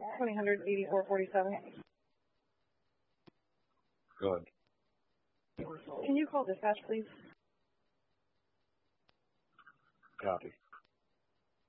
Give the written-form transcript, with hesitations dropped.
208447. Good. Can you call dispatch, please? Copy.